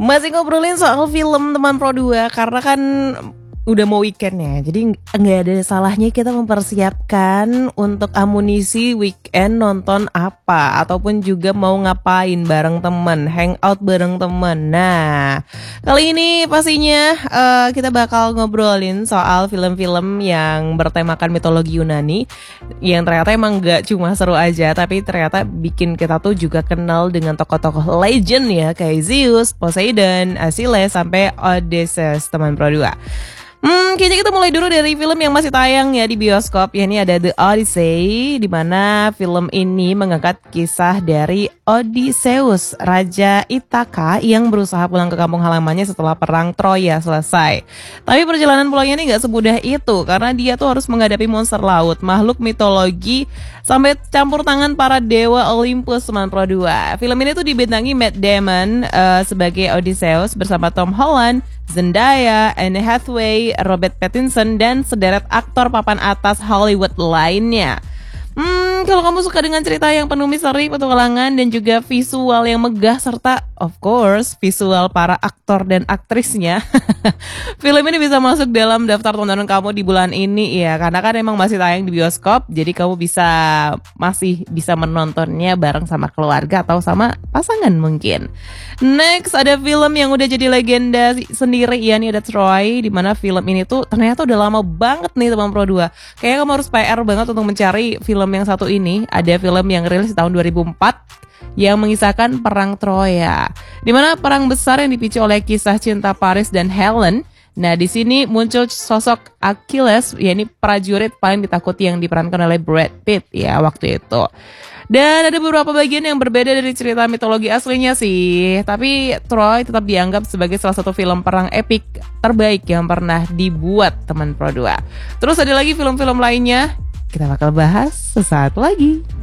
Masih ngobrolin soal film teman Pro 2 karena kan udah mau weekend ya. Jadi nggak ada salahnya kita mempersiapkan untuk amunisi weekend nonton apa ataupun juga mau ngapain bareng temen, hangout bareng temen. Nah, kali ini pastinya kita bakal ngobrolin soal film-film yang bertemakan mitologi Yunani yang ternyata emang nggak cuma seru aja, tapi ternyata bikin kita tuh juga kenal dengan tokoh-tokoh legend ya, kayak Zeus, Poseidon, Achilles sampai Odysseus teman Pro 2. Kayaknya kita mulai dulu dari film yang masih tayang ya di bioskop. Ya, ini ada The Odyssey, di mana film ini mengangkat kisah dari Odysseus, Raja Ithaka yang berusaha pulang ke kampung halamannya setelah perang Troya selesai. Tapi perjalanan pulangnya ini gak semudah itu, karena dia tuh harus menghadapi monster laut, makhluk mitologi, sampai campur tangan para dewa Olympus teman Pro 2. Film ini tuh dibintangi Matt Damon sebagai Odysseus bersama Tom Holland, Zendaya, Anne Hathaway, Robert Pattinson, dan sederet aktor papan atas Hollywood lainnya. Kalau kamu suka dengan cerita yang penuh misteri, petualangan, dan juga visual yang megah, serta of course visual para aktor dan aktrisnya, film ini bisa masuk dalam daftar tontonan kamu di bulan ini ya, karena kan emang masih tayang di bioskop, jadi kamu masih bisa menontonnya bareng sama keluarga atau sama pasangan mungkin. Next ada film yang udah jadi legenda sendiri ya, nih ada Troy, dimana film ini tuh ternyata udah lama banget nih teman Pro 2. Kayaknya kamu harus PR banget untuk mencari film yang satu ini. Ada film yang rilis di tahun 2004 yang mengisahkan perang Troya, di mana perang besar yang dipicu oleh kisah cinta Paris dan Helen. Nah, di sini muncul sosok Achilles, yakni prajurit paling ditakuti yang diperankan oleh Brad Pitt ya waktu itu. Dan ada beberapa bagian yang berbeda dari cerita mitologi aslinya sih, tapi Troy tetap dianggap sebagai salah satu film perang epik terbaik yang pernah dibuat teman Pro 2. Terus ada lagi film-film lainnya, kita bakal bahas sesaat lagi.